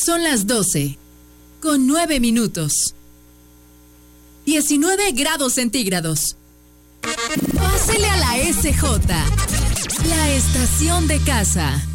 Son las 12, con 9 minutos. 19 grados centígrados. Pásele a la SJ, la estación de casa.